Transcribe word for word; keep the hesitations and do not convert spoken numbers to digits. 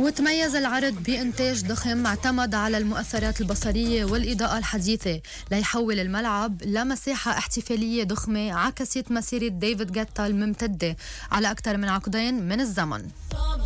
وتميز العرض بإنتاج ضخم اعتمد على المؤثرات البصرية والإضاءة الحديثة ليحول الملعب لمساحة احتفالية ضخمة عكست مسيرة ديفيد غيتا الممتدة على أكثر من عقدين من الزمن.